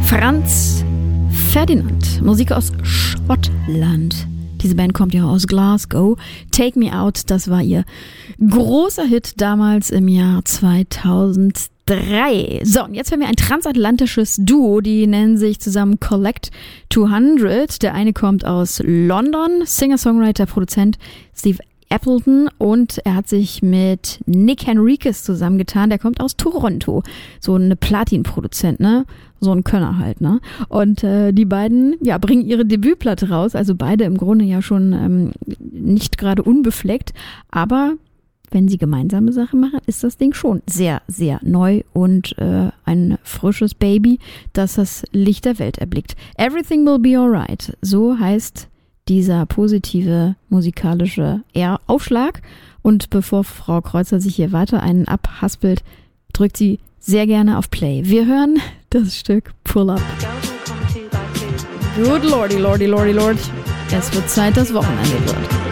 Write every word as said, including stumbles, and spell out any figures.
Franz Ferdinand, Musik aus Schottland. Diese Band kommt ja aus Glasgow. Take Me Out, das war ihr großer Hit damals im Jahr zweitausenddrei. So, und jetzt haben wir ein transatlantisches Duo, die nennen sich zusammen Collect zweihundert. Der eine kommt aus London, Singer-Songwriter, Produzent Steve Appleton, und er hat sich mit Nick Henriquez zusammengetan. Der kommt aus Toronto. So eine Platin-Produzent, ne? So ein Könner halt, ne? Und äh, die beiden, ja, bringen ihre Debütplatte raus. Also beide im Grunde ja schon ähm, nicht gerade unbefleckt. Aber wenn sie gemeinsame Sachen machen, ist das Ding schon sehr, sehr neu und äh, ein frisches Baby, das das Licht der Welt erblickt. Everything Will Be Alright. So heißt dieser positive musikalische Aufschlag. Und bevor Frau Kreuzer sich hier weiter einen abhaspelt, drückt sie sehr gerne auf Play. Wir hören das Stück Pull Up. Good lordy, lordy, lordy, lord. Es wird Zeit, das Wochenende wird.